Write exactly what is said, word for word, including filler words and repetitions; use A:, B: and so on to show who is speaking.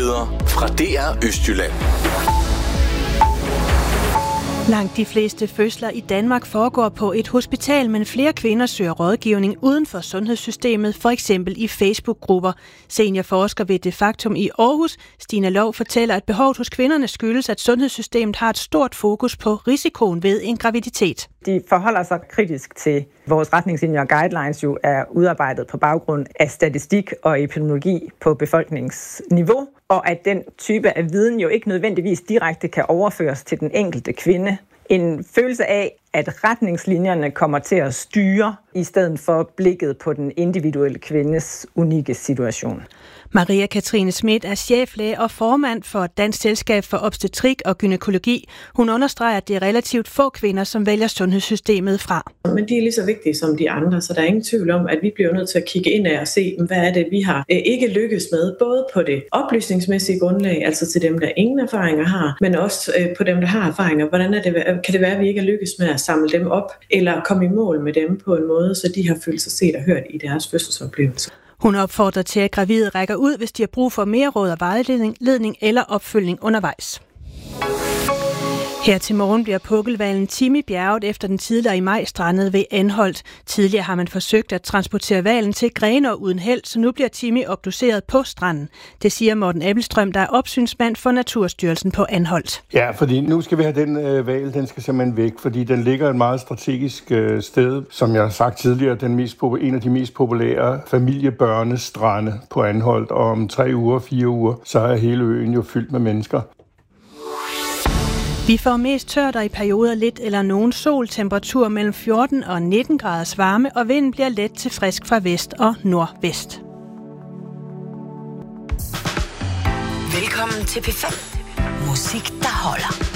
A: Nyheder fra D R Østjylland.
B: Langt de fleste fødsler i Danmark foregår på et hospital, men flere kvinder søger rådgivning uden for sundhedssystemet, for eksempel i Facebook-grupper. Seniorforsker ved De Factum i Aarhus, Stine Lov, fortæller, at behovet hos kvinderne skyldes, at sundhedssystemet har et stort fokus på risikoen ved en graviditet.
C: De forholder sig kritisk til vores retningslinjer og guidelines jo er udarbejdet på baggrund af statistik og epidemiologi på befolkningsniveau, og at den type af viden jo ikke nødvendigvis direkte kan overføres til den enkelte kvinde. En følelse af, at retningslinjerne kommer til at styre, i stedet for blikket på den individuelle kvindes unikke situation.
B: Maria Katrine Schmidt er cheflæge og formand for Dansk Selskab for Obstetrik og Gynækologi. Hun understreger, at det er relativt få kvinder, som vælger sundhedssystemet fra.
D: Men de er lige så vigtige som de andre, så der er ingen tvivl om, at vi bliver nødt til at kigge ind af og se, hvad er det, vi har ikke lykkes med, både på det oplysningsmæssige grundlag, altså til dem, der ingen erfaringer har, men også på dem, der har erfaringer. Hvordan er det, kan det være, at vi ikke har lykkes med at samle dem op, eller komme i mål med dem på en måde, så de har følt sig set og hørt i deres fødselsoplevelse.
B: Hun opfordrer til, at gravide rækker ud, hvis de har brug for mere råd og vejledning eller opfølgning undervejs. Her til morgen bliver pukkelhvalen Timmy bjerget efter den tidligere i maj strandede ved Anholt. Tidligere har man forsøgt at transportere hvalen til Grenaa uden held, så nu bliver Timmy obduceret på stranden. Det siger Morten Appelstrøm, der er opsynsmand for Naturstyrelsen på Anholt.
E: Ja, fordi nu skal vi have den øh, hval, den skal simpelthen væk, fordi den ligger et meget strategisk øh, sted. Som jeg har sagt tidligere, den mest, en af de mest populære familiebørnestrande på Anholt, og om tre uger, fire uger, så er hele øen jo fyldt med mennesker.
B: Vi får mest tørt og i perioder lidt eller nogen sol, temperatur mellem fjorten og nitten graders varme, og vinden bliver let til frisk fra vest og nordvest.
F: Velkommen til P fem. Musik, der holder.